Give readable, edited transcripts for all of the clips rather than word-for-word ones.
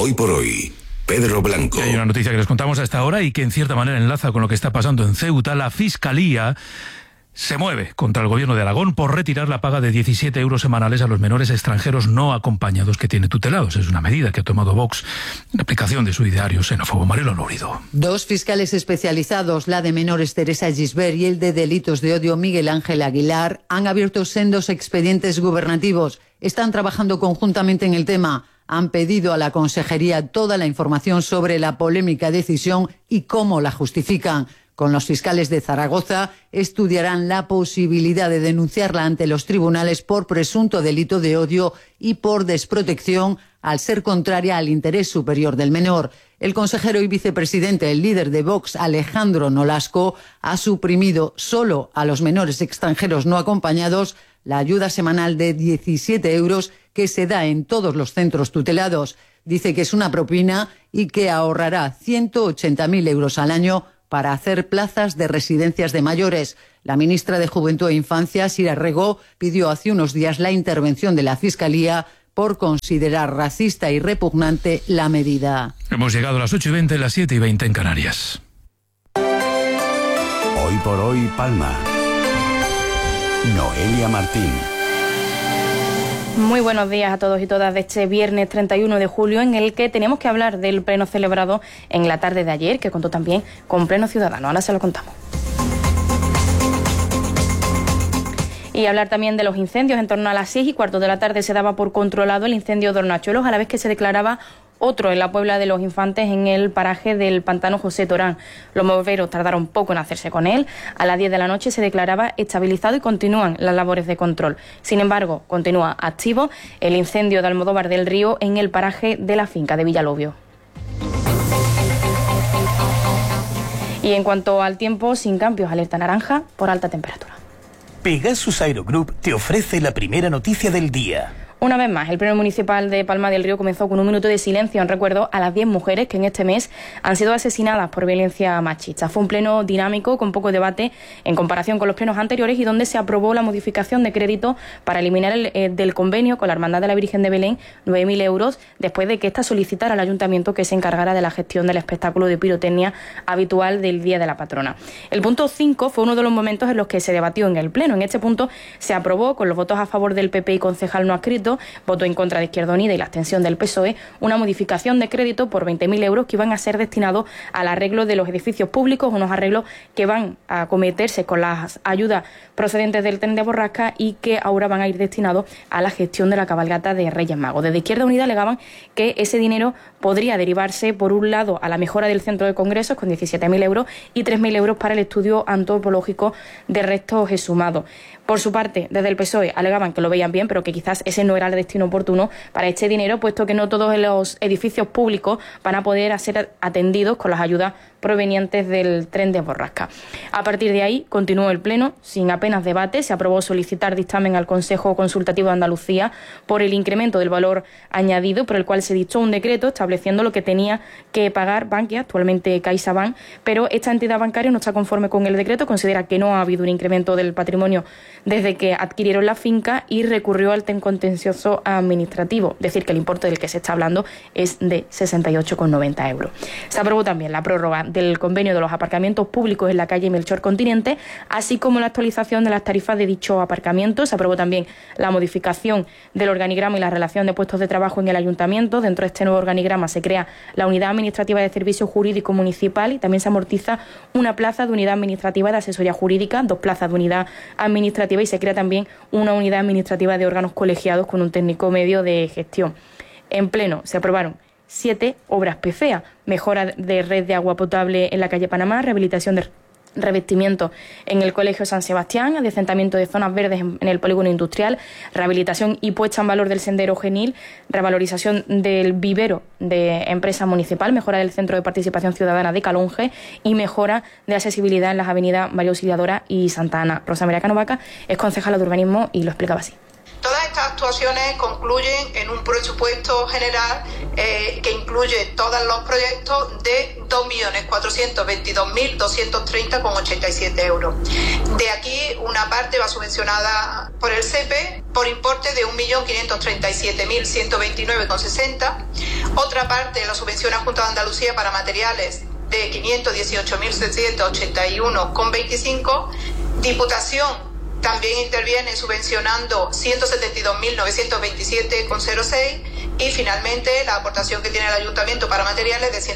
Hoy por hoy, Pedro Blanco. Hay una noticia que les contamos a esta hora y que en cierta manera enlaza con lo que está pasando en Ceuta. La Fiscalía se mueve contra el gobierno de Aragón por retirar la paga de 17 euros semanales a los menores extranjeros no acompañados que tiene tutelados. Es una medida que ha tomado Vox en aplicación de su ideario xenófobo. Mariela Lourido. Dos fiscales especializados, la de menores Teresa Gisbert y el de delitos de odio Miguel Ángel Aguilar, han abierto sendos expedientes gubernativos. Están trabajando conjuntamente en el tema. Han pedido a la Consejería toda la información sobre la polémica decisión y cómo la justifican. Con los fiscales de Zaragoza estudiarán la posibilidad de denunciarla ante los tribunales por presunto delito de odio y por desprotección al ser contraria al interés superior del menor. El consejero y vicepresidente, el líder de Vox, Alejandro Nolasco, ha suprimido solo a los menores extranjeros no acompañados la ayuda semanal de 17 euros que se da en todos los centros tutelados. Dice que es una propina y que ahorrará 180.000 euros al año para hacer plazas de residencias de mayores. La ministra de Juventud e Infancia, Sira Rego, pidió hace unos días la intervención de la Fiscalía por considerar racista y repugnante la medida. Hemos llegado a las 8:20, las 7:20 en Canarias. Hoy por hoy, Palma. Noelia Martín. Muy buenos días a todos y todas de este viernes 31 de julio, en el que tenemos que hablar del pleno celebrado en la tarde de ayer, que contó también con pleno ciudadano. Ahora se lo contamos. Y hablar también de los incendios. En torno a las 6:15 de la tarde se daba por controlado el incendio de Hornachuelos, a la vez que se declaraba otro en la Puebla de los Infantes, en el paraje del pantano José Torán. Los bomberos tardaron poco en hacerse con él. A las 10 de la noche se declaraba estabilizado y continúan las labores de control. Sin embargo, continúa activo el incendio de Almodóvar del Río en el paraje de la finca de Villalobio. Y en cuanto al tiempo, sin cambios, alerta naranja por alta temperatura. Pegasus Aerogroup te ofrece la primera noticia del día. Una vez más, el Pleno Municipal de Palma del Río comenzó con un minuto de silencio en recuerdo a las 10 mujeres que en este mes han sido asesinadas por violencia machista. Fue un pleno dinámico, con poco debate en comparación con los plenos anteriores, y donde se aprobó la modificación de crédito para eliminar del convenio con la Hermandad de la Virgen de Belén 9.000 euros, después de que ésta solicitara al Ayuntamiento que se encargara de la gestión del espectáculo de pirotecnia habitual del Día de la Patrona. El punto 5 fue uno de los momentos en los que se debatió en el Pleno. En este punto se aprobó, con los votos a favor del PP y concejal no adscrito, voto en contra de Izquierda Unida y la abstención del PSOE, una modificación de crédito por 20.000 euros que iban a ser destinados al arreglo de los edificios públicos, unos arreglos que van a acometerse con las ayudas procedentes del tren de Borrasca y que ahora van a ir destinados a la gestión de la cabalgata de Reyes Magos. Desde Izquierda Unida alegaban que ese dinero podría derivarse, por un lado, a la mejora del centro de congresos con 17.000 euros y 3.000 euros para el estudio antropológico de restos exhumados. Por su parte, desde el PSOE alegaban que lo veían bien, pero que quizás ese no era el destino oportuno para este dinero, puesto que no todos los edificios públicos van a poder ser atendidos con las ayudas provenientes del tren de Borrasca. A partir de ahí continuó el Pleno sin apenas debate. Se aprobó solicitar dictamen al Consejo Consultativo de Andalucía por el incremento del valor añadido, por el cual se dictó un decreto estableciendo lo que tenía que pagar Bankia, actualmente CaixaBank, pero esta entidad bancaria no está conforme con el decreto, considera que no ha habido un incremento del patrimonio desde que adquirieron la finca y recurrió al contencioso administrativo, es decir, que el importe del que se está hablando es de 68,90 euros. Se aprobó también la prórroga del convenio de los aparcamientos públicos en la calle Melchor Continente, así como la actualización de las tarifas de dicho aparcamiento. Se aprobó también la modificación del organigrama y la relación de puestos de trabajo en el ayuntamiento. Dentro de este nuevo organigrama se crea la Unidad Administrativa de Servicio Jurídico Municipal y también se amortiza una plaza de Unidad Administrativa de Asesoría Jurídica, 2 plazas de Unidad Administrativa, y se crea también una Unidad Administrativa de Órganos Colegiados con un técnico medio de gestión. En Pleno se aprobaron 7 obras PCEA: mejora de red de agua potable en la calle Panamá, rehabilitación de revestimiento en el Colegio San Sebastián, adecentamiento de zonas verdes en el polígono industrial, rehabilitación y puesta en valor del sendero genil, revalorización del vivero de empresa municipal, mejora del centro de participación ciudadana de Calonge y mejora de accesibilidad en las avenidas María Auxiliadora y Santa Ana. Rosa María Canovaca es concejala de urbanismo y lo explicaba así. Todas estas actuaciones concluyen en un presupuesto general que incluye todos los proyectos de 2.422.230,87 euros. De aquí una parte va subvencionada por el SEPE por importe de 1.537.129,60, Otra parte de la subvención a Junta de Andalucía para materiales de 518.781,25. Diputación también interviene subvencionando 172.927,06. Y finalmente la aportación que tiene el Ayuntamiento para materiales de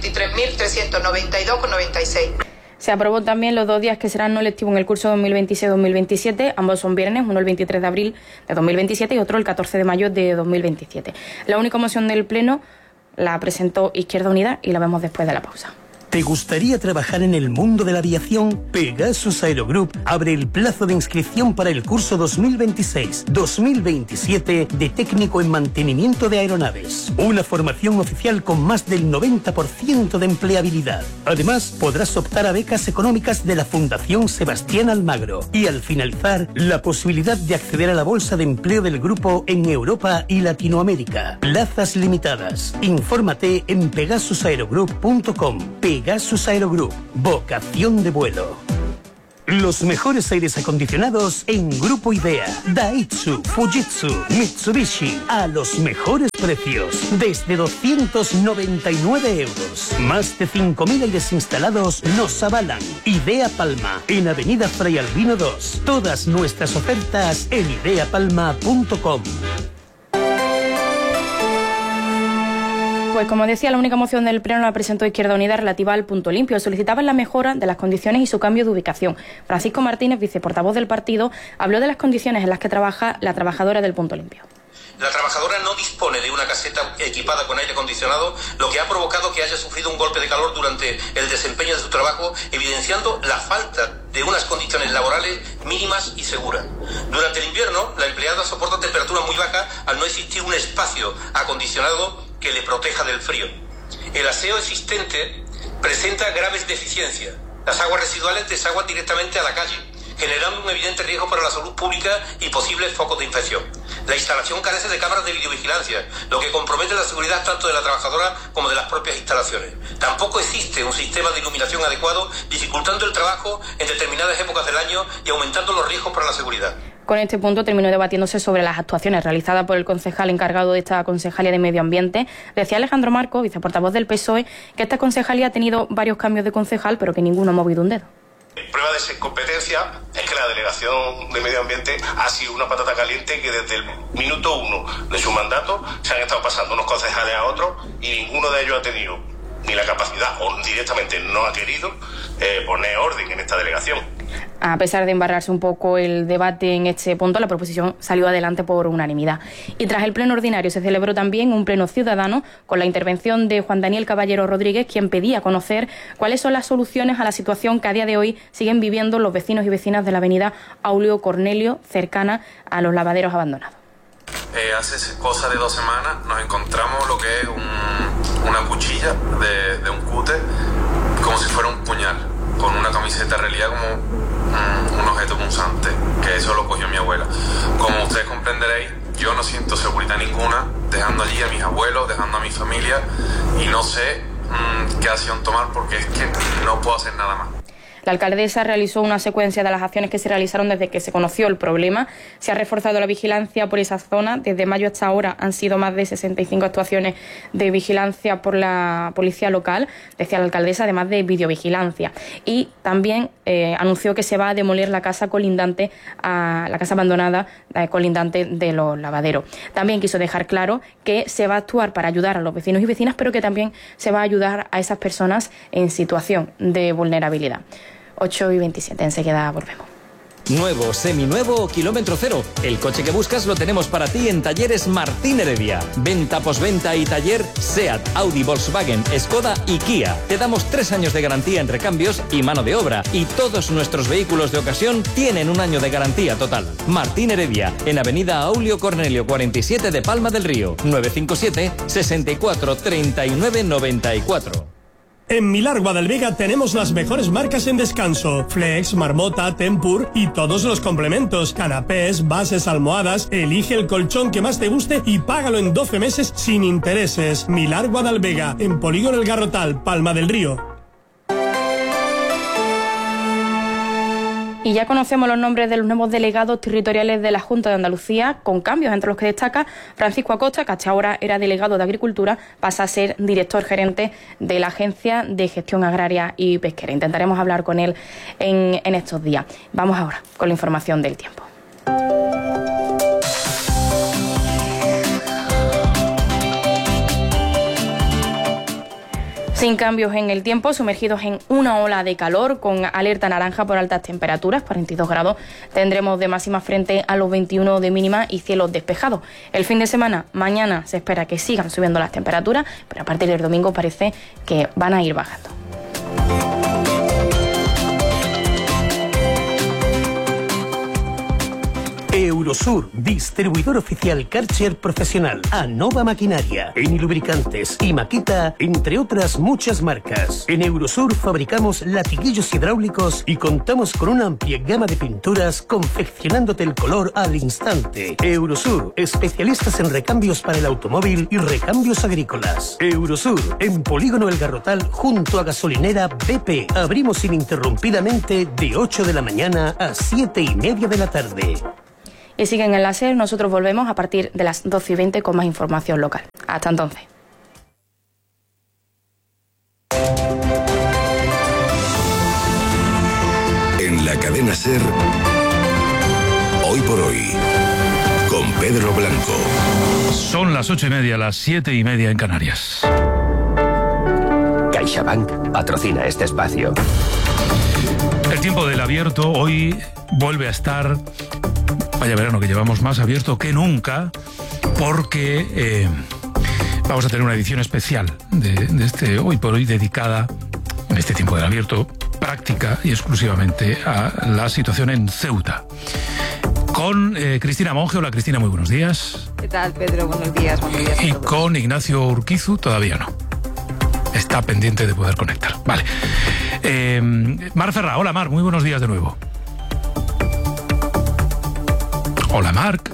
193.392,96. Se aprobó también los 2 días que serán no lectivos en el curso 2026-2027. Ambos son viernes, uno el 23 de abril de 2027 y otro el 14 de mayo de 2027. La única moción del Pleno la presentó Izquierda Unida y la vemos después de la pausa. ¿Te gustaría trabajar en el mundo de la aviación? Pegasus Aerogroup abre el plazo de inscripción para el curso 2026-2027 de técnico en mantenimiento de aeronaves. Una formación oficial con más del 90% de empleabilidad. Además, podrás optar a becas económicas de la Fundación Sebastián Almagro y al finalizar, la posibilidad de acceder a la bolsa de empleo del grupo en Europa y Latinoamérica. Plazas limitadas. Infórmate en pegasusaerogroup.com. Pegasus Aerogroup, vocación de vuelo. Los mejores aires acondicionados en Grupo Idea, Daihatsu, Fujitsu, Mitsubishi, a los mejores precios, desde 299 euros. Más de 5.000 aires instalados nos avalan. Idea Palma, en Avenida Fray Albino 2. Todas nuestras ofertas en ideapalma.com. Pues como decía, la única moción del Pleno la presentó Izquierda Unida relativa al punto limpio. Solicitaban la mejora de las condiciones y su cambio de ubicación. Francisco Martínez, viceportavoz del partido, habló de las condiciones en las que trabaja la trabajadora del punto limpio. La trabajadora no dispone de una caseta equipada con aire acondicionado, lo que ha provocado que haya sufrido un golpe de calor durante el desempeño de su trabajo, evidenciando la falta de unas condiciones laborales mínimas y seguras. Durante el invierno, la empleada soporta temperaturas muy bajas al no existir un espacio acondicionado que le proteja del frío. El aseo existente presenta graves deficiencias. Las aguas residuales desaguan directamente a la calle, generando un evidente riesgo para la salud pública y posibles focos de infección. La instalación carece de cámaras de videovigilancia, lo que compromete la seguridad tanto de la trabajadora como de las propias instalaciones. Tampoco existe un sistema de iluminación adecuado, dificultando el trabajo en determinadas épocas del año y aumentando los riesgos para la seguridad. Con este punto terminó debatiéndose sobre las actuaciones realizadas por el concejal encargado de esta Concejalía de Medio Ambiente. Decía Alejandro Marco, viceportavoz del PSOE, que esta concejalía ha tenido varios cambios de concejal, pero que ninguno ha movido un dedo. Prueba de esa incompetencia es que la Delegación de Medio Ambiente ha sido una patata caliente que desde el minuto 1 de su mandato se han estado pasando unos concejales a otros y ninguno de ellos ha tenido ni la capacidad o directamente no ha querido poner orden en esta delegación. A pesar de embarrarse un poco el debate en este punto, la proposición salió adelante por unanimidad. Y tras el pleno ordinario se celebró también un pleno ciudadano con la intervención de Juan Daniel Caballero Rodríguez, quien pedía conocer cuáles son las soluciones a la situación que a día de hoy siguen viviendo los vecinos y vecinas de la avenida Aulio Cornelio, cercana a los lavaderos abandonados. Hace cosa de 2 semanas nos encontramos lo que es una cuchilla de un cúter, como si fuera un puñal, con una camiseta en realidad como un objeto punzante, que eso lo cogió mi abuela. Como ustedes comprenderéis, yo no siento seguridad ninguna dejando allí a mis abuelos, dejando a mi familia, y no sé qué acción tomar porque es que no puedo hacer nada más. La alcaldesa realizó una secuencia de las acciones que se realizaron desde que se conoció el problema. Se ha reforzado la vigilancia por esa zona. Desde mayo hasta ahora han sido más de 65 actuaciones de vigilancia por la policía local, decía la alcaldesa, además de videovigilancia. Y también anunció que se va a demoler la casa colindante a la casa abandonada colindante de los lavaderos. También quiso dejar claro que se va a actuar para ayudar a los vecinos y vecinas, pero que también se va a ayudar a esas personas en situación de vulnerabilidad. 8:27, enseguida volvemos. Nuevo, seminuevo o kilómetro cero. El coche que buscas lo tenemos para ti en Talleres Martín Heredia. Venta, posventa y taller SEAT, Audi, Volkswagen, Skoda y Kia. Te damos 3 años de garantía en recambios y mano de obra. Y todos nuestros vehículos de ocasión tienen 1 año de garantía total. Martín Heredia, en Avenida Aulio Cornelio 47 de Palma del Río. 957 64 39 94. En Milar Guadalvega tenemos las mejores marcas en descanso: Flex, Marmota, Tempur y todos los complementos, canapés, bases, almohadas. Elige el colchón que más te guste y págalo en 12 meses sin intereses. Milar Guadalvega, en Polígono El Garrotal, Palma del Río. Y ya conocemos los nombres de los nuevos delegados territoriales de la Junta de Andalucía, con cambios entre los que destaca Francisco Acosta, que hasta ahora era delegado de Agricultura, pasa a ser director gerente de la Agencia de Gestión Agraria y Pesquera. Intentaremos hablar con él en estos días. Vamos ahora con la información del tiempo. Sin cambios en el tiempo, sumergidos en una ola de calor con alerta naranja por altas temperaturas, 42 grados, tendremos de máxima frente a los 21 de mínima y cielos despejados. El fin de semana, mañana, se espera que sigan subiendo las temperaturas, pero a partir del domingo parece que van a ir bajando. Eurosur, distribuidor oficial Karcher profesional, Anova Maquinaria, en lubricantes y Makita, entre otras muchas marcas. En Eurosur fabricamos latiguillos hidráulicos y contamos con una amplia gama de pinturas confeccionándote el color al instante. Eurosur, especialistas en recambios para el automóvil y recambios agrícolas. Eurosur, en Polígono El Garrotal, junto a gasolinera BP. Abrimos ininterrumpidamente de 8 de la mañana a 7:30 de la tarde. Y siguen en la SER, nosotros volvemos a partir de las 12:20 con más información local. Hasta entonces. En la cadena SER, hoy por hoy, con Pedro Blanco. Son las 8:30, las 7:30 en Canarias. CaixaBank patrocina este espacio. El tiempo del abierto hoy vuelve a estar, vaya verano que llevamos, más abierto que nunca, porque vamos a tener una edición especial de este hoy por hoy dedicada, en este tiempo del abierto, práctica y exclusivamente a la situación en Ceuta. Con Cristina Monge. Hola Cristina, muy buenos días. ¿Qué tal, Pedro? Buenos días. Y con Ignacio Urquizu, todavía no. Está pendiente de poder conectar. Vale. Mar Ferrá. Hola Mar, muy buenos días de nuevo. Hola Marc.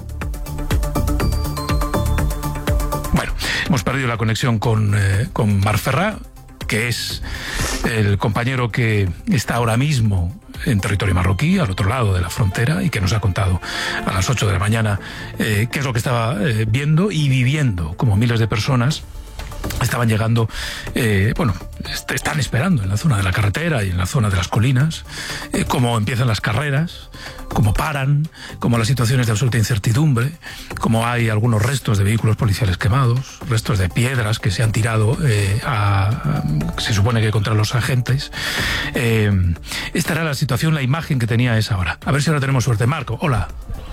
Bueno, hemos perdido la conexión con Mar Ferrá, que es el compañero que está ahora mismo en territorio marroquí, al otro lado de la frontera, y que nos ha contado a las 8 de la mañana qué es lo que estaba viendo y viviendo, como miles de personas estaban llegando, están esperando en la zona de la carretera y en la zona de las colinas, cómo empiezan las carreras, cómo paran, cómo las situaciones de absoluta incertidumbre, cómo hay algunos restos de vehículos policiales quemados, restos de piedras que se han tirado se supone que contra los agentes. Esta era la situación, la imagen que tenía a esa hora. A ver si ahora tenemos suerte. Marco, hola.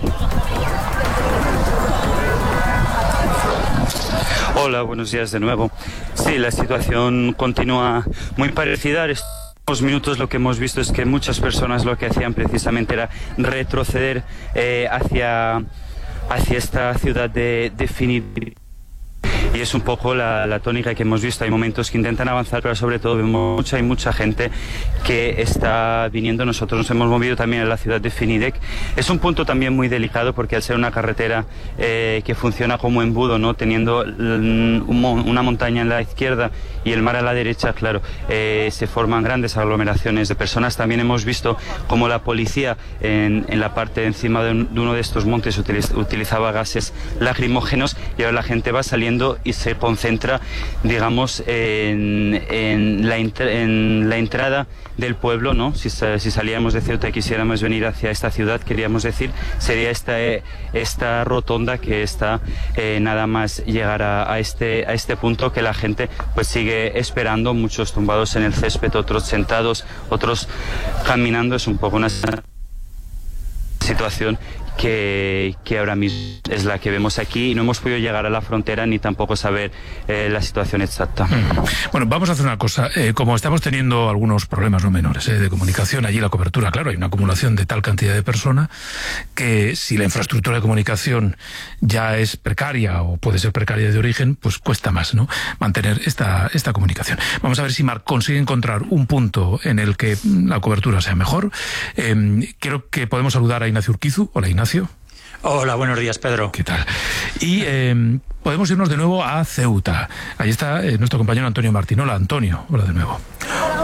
Hola, buenos días de nuevo. Sí, la situación continúa muy parecida. Estos minutos lo que hemos visto es que muchas personas lo que hacían precisamente era retroceder hacia esta ciudad de Finidi. Y es un poco la tónica que hemos visto. Hay momentos que intentan avanzar, pero sobre todo vemos mucha gente que está viniendo. Nosotros nos hemos movido también a la ciudad de Finidec. Es un punto también muy delicado porque al ser una carretera que funciona como embudo, ¿no? Teniendo una montaña en la izquierda y el mar a la derecha, claro, se forman grandes aglomeraciones de personas. También hemos visto cómo la policía en la parte de encima de uno de estos montes utilizaba gases lacrimógenos, y ahora la gente va saliendo y se concentra, digamos, en la entrada del pueblo, ¿no? Si salíamos de Ceuta y quisiéramos venir hacia esta ciudad, queríamos decir, sería esta rotonda que está nada más llegar a este punto, que la gente pues sigue esperando, muchos tumbados en el césped, otros sentados, otros caminando. Es un poco una situación que ahora mismo es la que vemos aquí, y no hemos podido llegar a la frontera ni tampoco saber la situación exacta. Bueno, vamos a hacer una cosa. Como estamos teniendo algunos problemas no menores de comunicación, allí la cobertura, claro, hay una acumulación de tal cantidad de personas que si la infraestructura de comunicación ya es precaria o puede ser precaria de origen, pues cuesta más, ¿no?, mantener esta comunicación. Vamos a ver si Marc consigue encontrar un punto en el que la cobertura sea mejor. Creo que podemos saludar a Ignacio Urquizu. Hola, Ignacio. Hola, buenos días, Pedro. ¿Qué tal? Y podemos irnos de nuevo a Ceuta. Ahí está nuestro compañero Antonio Martín. Hola, Antonio. Hola de nuevo.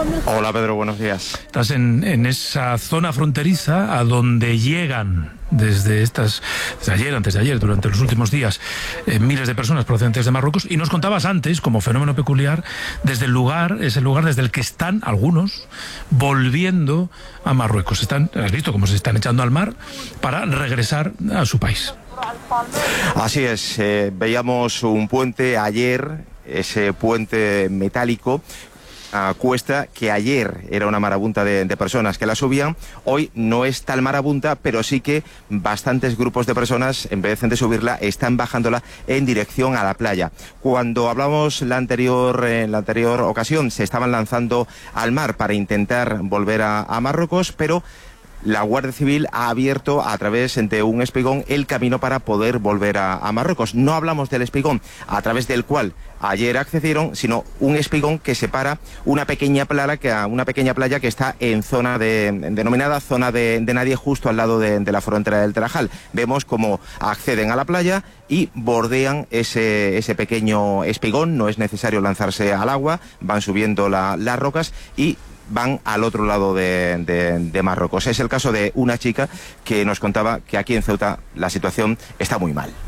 Hola Pedro, buenos días. Estás en esa zona fronteriza a donde llegan antes de ayer, durante los últimos días, miles de personas procedentes de Marruecos, y nos contabas antes, como fenómeno peculiar, es el lugar desde el que están algunos volviendo a Marruecos. Has visto cómo se están echando al mar para regresar a su país. Así es, veíamos un puente ayer, ese puente metálico, cuesta que ayer era una marabunta de personas que la subían. Hoy no es tal marabunta, pero sí que bastantes grupos de personas, en vez de subirla, están bajándola en dirección a la playa. Cuando hablamos en la anterior ocasión, se estaban lanzando al mar para intentar volver a Marruecos, pero la Guardia Civil ha abierto a través de un espigón el camino para poder volver a Marruecos. No hablamos del espigón a través del cual ayer accedieron, sino un espigón que separa una pequeña playa que está en denominada zona de nadie, justo al lado de la frontera del Tarajal. Vemos cómo acceden a la playa y bordean ese pequeño espigón. No es necesario lanzarse al agua, van subiendo las rocas y van al otro lado de Marruecos. Es el caso de una chica que nos contaba que aquí en Ceuta la situación está muy mal.